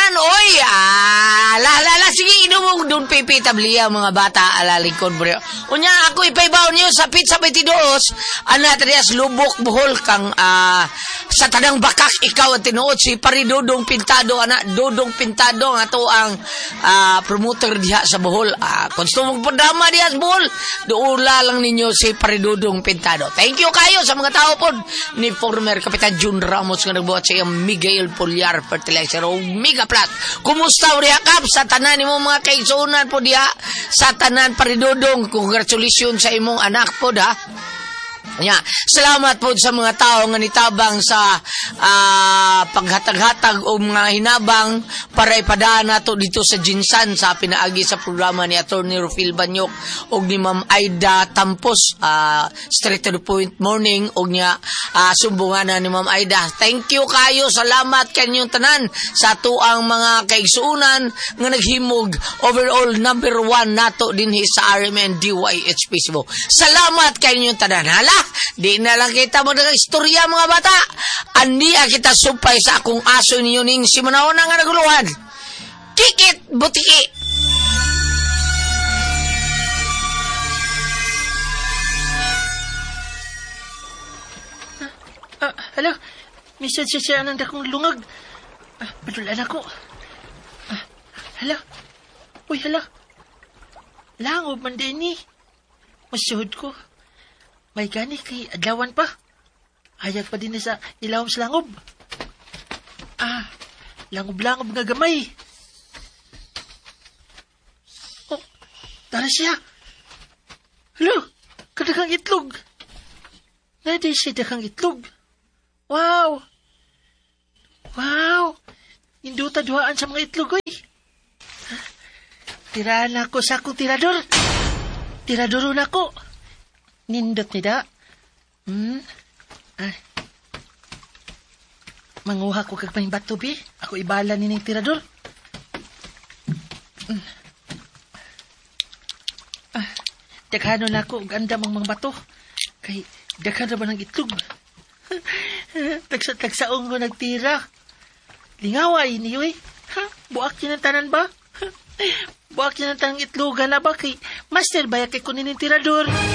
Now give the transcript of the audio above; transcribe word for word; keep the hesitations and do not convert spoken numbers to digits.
tanan, oy, ah, la, la, la, sige, inumog doon pipitabli ang mga bata, alalikod, bro. Unya, ako ipaibaw niyo sa pizza betidos, ana, trias, lubok, buhol, kang, ah, sa tanang bakak, ikaw at tinuot, si Paridodong Pintado, ana, Dodong Pintado, nga to ang, ah, promoter diha sa buhol. Ah, kung gusto mong padama diha sa buhol, doula lang ninyo si Paridodong Pintado. Thank you kayo sa mga tao po, ni former Kapitan Jun Ramos, nga nagbuhat sa iyang Miguel Poliar Fertilizer o Mega Plus. Kumusta uri hakap sa tanan ni mo mga kaigsunan po diha sa tanan Paridodong. Congratulations sa imong anak po da. Yeah. Salamat po sa mga tao nga nitabang sa uh, paghatag-hatag o mga hinabang para ipadaan nato dito sa Jinsan sa pinaagi sa programa ni Attorney Rufil Banyok o ni Ma'am Aida Tampos, uh, straight to the point morning o niya uh, sumbungan ni Ma'am Aida. Thank you kayo, salamat kanyong tanan sa tuang mga kaigsuunan nga naghimog overall number one nato din sa R M N D Y H P Cebu. Salamat kanyong tanan. Hala, di na lang kita mo ng istorya mga bata. Andi kita supay sa akong aso ninyo ning si manawon nga naguluhan. Kikit butiki. Ah, ah, hello. Minsan siya siya nang dakong lungag. Ah, padulan ako. Ah, hello. Uy, hello. Langob man din ni. Masuhod ko. May gani kay adlawan pa. Hayag pa din na sa ilawom sa langob. Ah, langob-langob nga gamay. Oh, tara siya. Hello, kadakang itlog. Naday siya dakang itlog. Wow. Wow. Induta duhaan sa mga itlog, oy. Tirahan ako sa akong tirador. Tiradoro na ako. Nindot ni da. Hmm. Ah. Manguha ko kag bato, bi. Ako ibala ni ning tirador. Hmm. Ah. Daghano na ako. Ganda mong mga bato. Kay daghano ba ng itlog? Tagsa-tagsaong ko nagtira. Lingaway ni yoy. Ha? Buak yun ang tanan ba? Buak yun ang tanang itlogan na ba? Kay master baya kay kunin ng tirador.